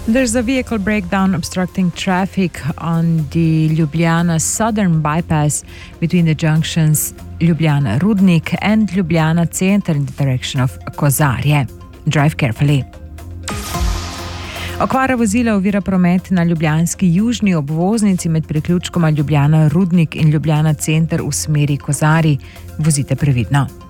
There's a vehicle breakdown obstructing traffic on the Ljubljana southern bypass between the junctions Ljubljana Rudnik and Ljubljana Center in the direction of Kozarje. Drive carefully. Okvara vozila ovira promet na ljubljanski južni obvoznici med priključkoma Ljubljana Rudnik in Ljubljana Center v smeri Kozarij. Vozite previdno.